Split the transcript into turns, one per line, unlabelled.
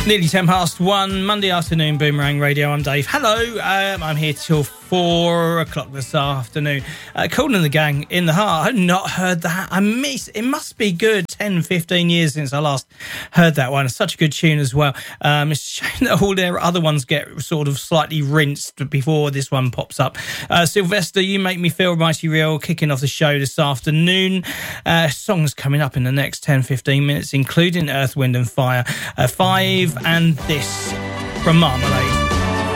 Nearly 10 past 1, Monday afternoon, Boomerang Radio. I'm Dave. Hello, I'm here till 4 o'clock this afternoon. Cool and the Gang in the Heart. I've not heard that. It must be good 10, 15 years since I last heard that one. It's such a good tune as well. It's a shame that all their other ones get sort of slightly rinsed before this one pops up. Sylvester, You Make Me Feel Mighty Real, kicking off the show this afternoon. Songs coming up in the next 10, 15 minutes, including Earth, Wind and Fire. 5 and this from Marmalade.